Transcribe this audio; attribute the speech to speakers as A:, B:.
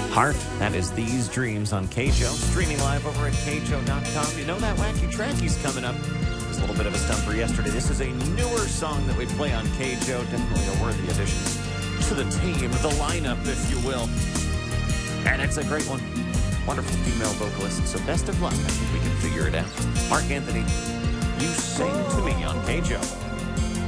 A: Heart, that is These Dreams on KJO, streaming live over at KJO.com. You know that wacky track he's coming up. There's a little bit of a stumper yesterday. This is a newer song that we play on KJO, definitely a worthy addition to the team, the lineup, if you will. And it's a great one. Wonderful female vocalist, so best of luck. I think we can figure it out. Mark Anthony, You Sing to Me on KJO.